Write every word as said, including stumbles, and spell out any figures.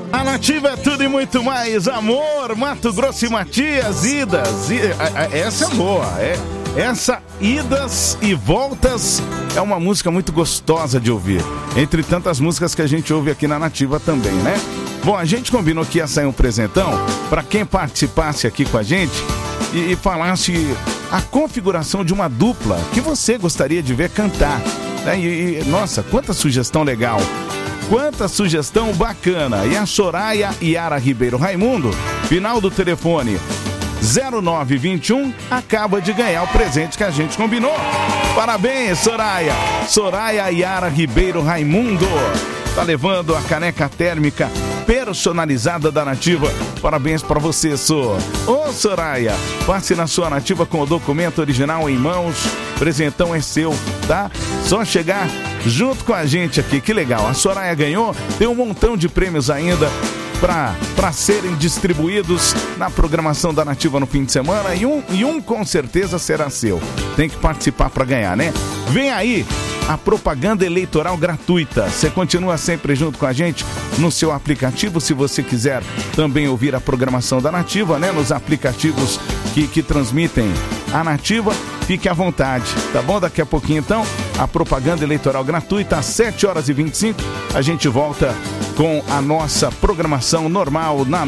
A Nativa é tudo e muito mais. Amor, Mato Grosso e Matias, idas. I, a, a, essa é boa. É, essa idas e voltas é uma música muito gostosa de ouvir. Entre tantas músicas que a gente ouve aqui na Nativa também, né? Bom, a gente combinou que ia sair um presentão para quem participasse aqui com a gente e, e falasse a configuração de uma dupla que você gostaria de ver cantar. Né? E, e, nossa, quanta sugestão legal. Quanta sugestão bacana. E a Soraya Yara Ribeiro Raimundo, final do telefone zero nove vinte e um, acaba de ganhar o presente que a gente combinou. Parabéns, Soraya. Soraya Yara Ribeiro Raimundo tá levando a caneca térmica personalizada da Nativa. Parabéns pra você, Sô. Ô, Soraya, passe na sua Nativa com o documento original em mãos. Presentão é seu, tá? Só chegar junto com a gente aqui. Que legal. A Soraya ganhou. Tem um montão de prêmios ainda para serem distribuídos na programação da Nativa no fim de semana. E um, e um com certeza será seu. Tem que participar para ganhar, né? Vem aí a propaganda eleitoral gratuita. Você continua sempre junto com a gente no seu aplicativo. Se você quiser também ouvir a programação da Nativa, né? Nos aplicativos que, que transmitem a Nativa, fique à vontade, tá bom? Daqui a pouquinho, então, a propaganda eleitoral gratuita, às sete horas e vinte e cinco, a gente volta com a nossa programação normal na